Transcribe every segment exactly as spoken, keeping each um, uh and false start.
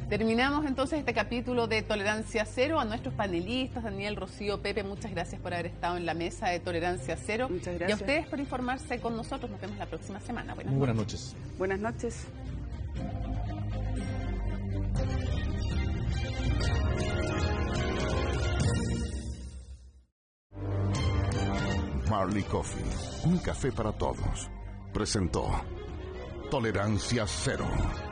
Terminamos entonces este capítulo de Tolerancia Cero. A nuestros panelistas, Daniel, Rocío, Pepe, muchas gracias por haber estado en la mesa de Tolerancia Cero. Muchas gracias. Y a ustedes por informarse con nosotros. Nos vemos la próxima semana. Buenas Muy buenas noches. noches. Buenas noches. Marley Coffee, un café para todos, presentó Tolerancia Cero.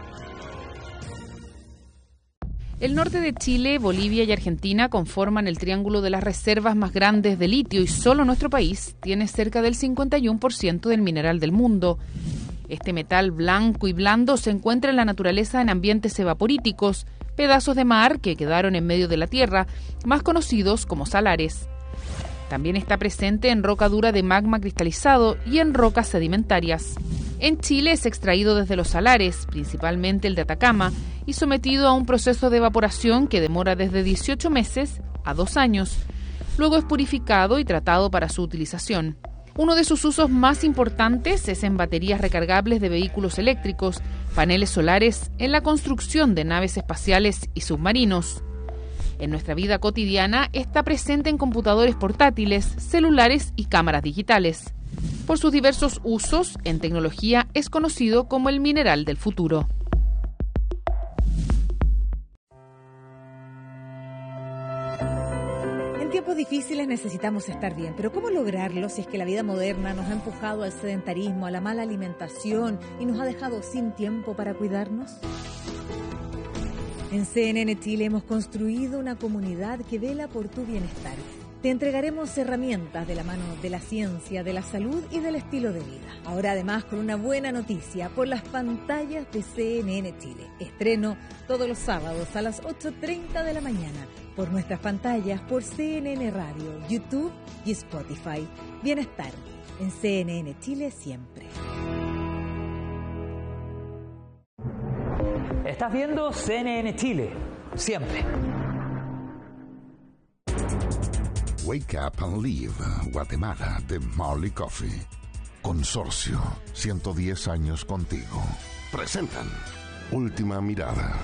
El norte de Chile, Bolivia y Argentina conforman el triángulo de las reservas más grandes de litio y solo nuestro país tiene cerca del cincuenta y uno por ciento del mineral del mundo. Este metal blanco y blando se encuentra en la naturaleza en ambientes evaporíticos, pedazos de mar que quedaron en medio de la tierra, más conocidos como salares. También está presente en roca dura de magma cristalizado y en rocas sedimentarias. En Chile es extraído desde los salares, principalmente el de Atacama, y sometido a un proceso de evaporación que demora desde dieciocho meses a dos años. Luego es purificado y tratado para su utilización. Uno de sus usos más importantes es en baterías recargables de vehículos eléctricos, paneles solares, en la construcción de naves espaciales y submarinos. En nuestra vida cotidiana está presente en computadores portátiles, celulares y cámaras digitales. Por sus diversos usos en tecnología es conocido como el mineral del futuro. En tiempos difíciles necesitamos estar bien, pero ¿cómo lograrlo si es que la vida moderna nos ha empujado al sedentarismo, a la mala alimentación y nos ha dejado sin tiempo para cuidarnos? En C N N Chile hemos construido una comunidad que vela por tu bienestar. Te entregaremos herramientas de la mano de la ciencia, de la salud y del estilo de vida. Ahora además con una buena noticia por las pantallas de C N N Chile. Estreno todos los sábados a las ocho treinta de la mañana por nuestras pantallas por C N N Radio, YouTube y Spotify. Bienestar en C N N Chile siempre. Estás viendo C N N Chile, siempre. Wake Up and Live, Guatemala, de Marley Coffee. Consorcio, ciento diez años contigo. Presentan Última Mirada.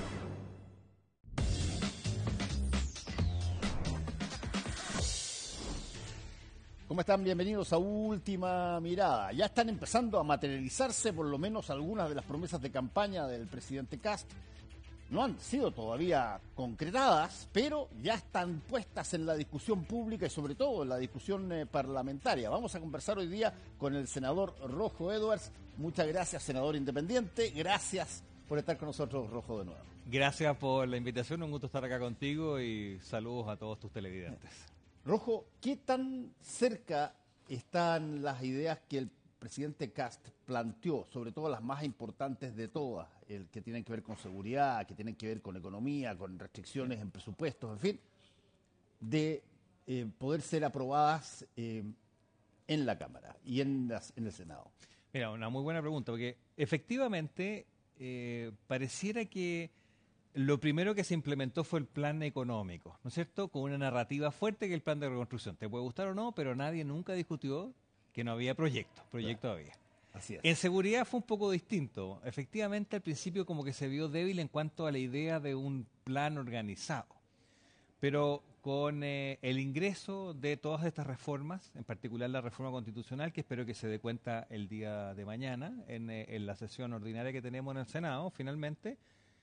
¿Cómo están? Bienvenidos a Última Mirada. Ya están empezando a materializarse por lo menos algunas de las promesas de campaña del presidente Kast. No han sido todavía concretadas, pero ya están puestas en la discusión pública y sobre todo en la discusión eh, parlamentaria. Vamos a conversar hoy día con el senador Rojo Edwards. Muchas gracias, senador independiente. Gracias por estar con nosotros, Rojo, de nuevo. Gracias por la invitación, un gusto estar acá contigo y saludos a todos tus televidentes. Rojo, ¿qué tan cerca están las ideas que el presidente Kast planteó, sobre todo las más importantes de todas, el que tienen que ver con seguridad, que tienen que ver con economía, con restricciones en presupuestos, en fin, de eh, poder ser aprobadas eh, en la Cámara y en, las, en el Senado? Mira, una muy buena pregunta, porque efectivamente eh, pareciera que lo primero que se implementó fue el plan económico, ¿no es cierto? Con una narrativa fuerte que el plan de reconstrucción. Te puede gustar o no, pero nadie nunca discutió que no había proyecto. Proyecto claro. había. Así es. En seguridad fue un poco distinto. Efectivamente, al principio como que se vio débil en cuanto a la idea de un plan organizado. Pero con eh, el ingreso de todas estas reformas, en particular la reforma constitucional, que espero que se dé cuenta el día de mañana, en, eh, en la sesión ordinaria que tenemos en el Senado, finalmente,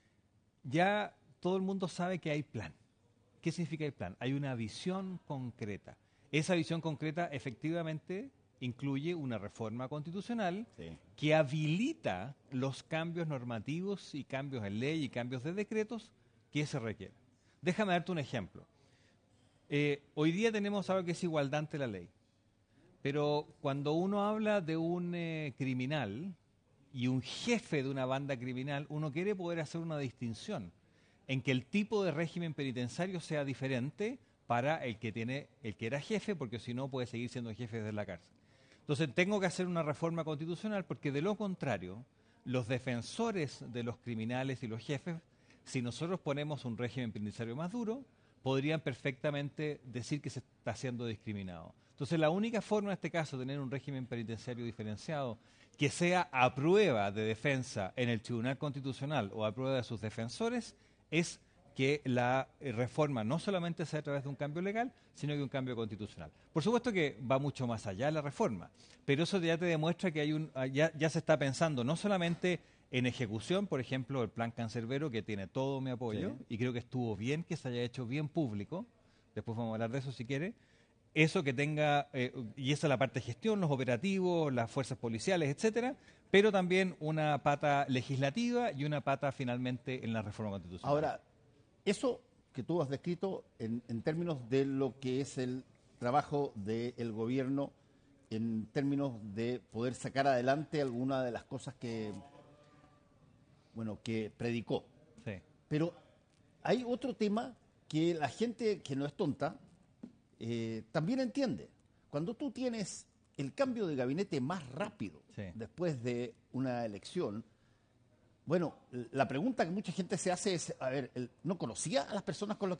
ya todo el mundo sabe que hay plan. ¿Qué significa el plan? Hay una visión concreta. Esa visión concreta efectivamente incluye una reforma constitucional sí. que habilita los cambios normativos y cambios en ley y cambios de decretos que se requieren. Déjame darte un ejemplo. Eh, hoy día tenemos algo que es igualdad ante la ley, pero cuando uno habla de un eh, criminal y un jefe de una banda criminal, uno quiere poder hacer una distinción en que el tipo de régimen penitenciario sea diferente para el que tiene, el que era jefe, porque si no puede seguir siendo jefe desde la cárcel. Entonces tengo que hacer una reforma constitucional porque de lo contrario, los defensores de los criminales y los jefes, si nosotros ponemos un régimen penitenciario más duro, podrían perfectamente decir que se está siendo discriminado. Entonces la única forma en este caso de tener un régimen penitenciario diferenciado que sea a prueba de defensa en el Tribunal Constitucional o a prueba de sus defensores es que la reforma no solamente sea a través de un cambio legal, sino que un cambio constitucional. Por supuesto que va mucho más allá la reforma, pero eso ya te demuestra que hay un ya, ya se está pensando no solamente en ejecución, por ejemplo, el plan Cancerbero, que tiene todo mi apoyo, sí. Y creo que estuvo bien que se haya hecho bien público, después vamos a hablar de eso si quiere, eso que tenga, eh, y esa es la parte de gestión, los operativos, las fuerzas policiales, etcétera, pero también una pata legislativa y una pata finalmente en la reforma constitucional. Ahora, eso que tú has descrito en, en términos de lo que es el trabajo del gobierno, en términos de poder sacar adelante alguna de las cosas que, bueno, que predicó. Sí. Pero hay otro tema que la gente que no es tonta eh, también entiende. Cuando tú tienes el cambio de gabinete más rápido sí. después de una elección, bueno, la pregunta que mucha gente se hace es, a ver, ¿no conocía a las personas con las